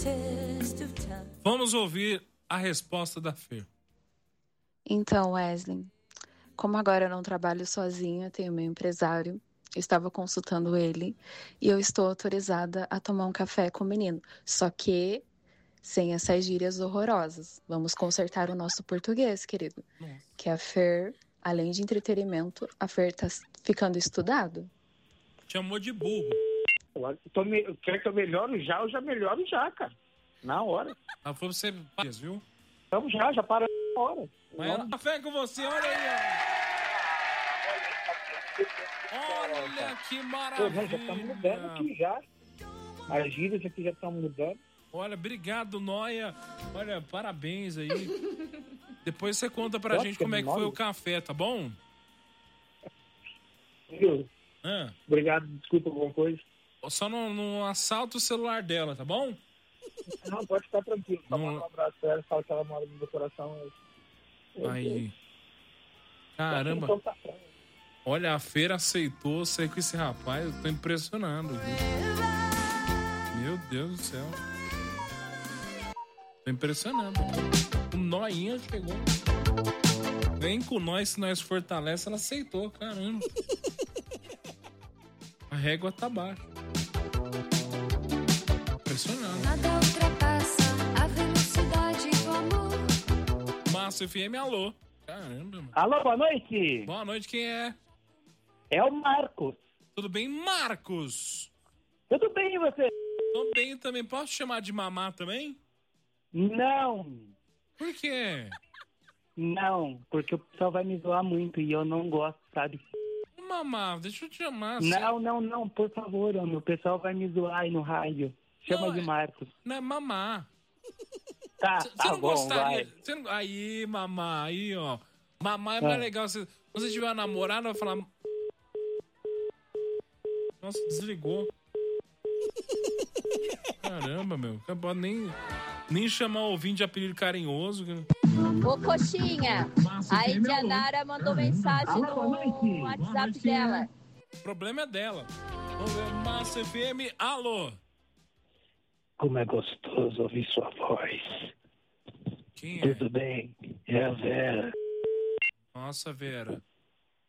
Vamos ouvir a resposta da Fer. Então, Wesley, como agora eu não trabalho sozinha, tenho meu empresário, eu estava consultando ele e eu estou autorizada a tomar um café com o menino. Só que sem essas gírias horrorosas. Vamos consertar o nosso português, querido. Nossa. Que a Fer, além de entretenimento, a Fer tá ficando estudado. Chamou de burro. Quer que eu melhore já? Eu já melhoro já, cara. Na hora. Ela falou pra você, viu? Vamos já para na hora. Mas café com você, olha aí, ó. Olha que maravilha. Já estamos mudando aqui já. As gírias aqui já estão mudando. Olha, obrigado, Noia. Olha, parabéns aí. Depois você conta pra gente como é que foi o café, tá bom? Obrigado, desculpa alguma coisa. Só não assalta o celular dela, tá bom? Não, pode ficar tranquilo. Só manda um abraço pra ela, fala que ela mora no meu coração. Aí. Caramba. Olha, a Feira aceitou sair com esse rapaz. Eu tô impressionado. Viu? Meu Deus do céu. Tô impressionado. O Noinha chegou. Vem com nós, se nós fortalece, ela aceitou. Caramba. A régua tá baixa. Impressionante. Nada ultrapassa a velocidade do amor. Márcio FM, alô. Caramba, mano. Alô, boa noite. Boa noite, quem é? É o Marcos. Tudo bem, Marcos? Tudo bem, e você? Tô bem também. Posso te chamar de mamá também? Não. Por quê? Não, porque o pessoal vai me zoar muito e eu não gosto, sabe? Mamá, deixa eu te chamar. Não, por favor, homem, o pessoal vai me zoar aí no rádio. Chama não, de Marcos. Não é mamá. Tá, Você tá não bom, gostaria... vai. Você não... Aí, mamá, aí, ó. Mamá é mais legal. Se você tiver uma namorada, vai falar... Nossa, desligou. Caramba, meu. Não pode nem chamar o ouvinte de apelido carinhoso. Ô, Coxinha, a Indianara mandou mensagem no WhatsApp dela. O problema é dela. Vamos ver, Márcio FM, alô. Como é gostoso ouvir sua voz. Quem é? Tudo bem? É a Vera. Nossa, Vera.